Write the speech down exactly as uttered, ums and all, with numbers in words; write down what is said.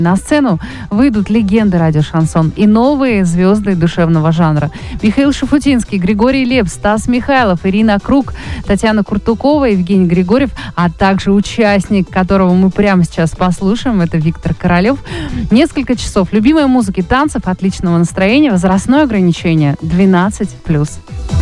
На сцену выйдут легенды радио «Шансон» и новые звезды душевного жанра. Михаил Шуфутинский, Григорий Лепс, Стас Михайлов, Ирина Круг, Татьяна Куртукова, Евгений Григорьев, а также участник, которого мы прямо сейчас послушаем, это Виктор Королев. Несколько часов любимой музыки, танцев, отличного настроения, возрастное ограничение двенадцать плюс.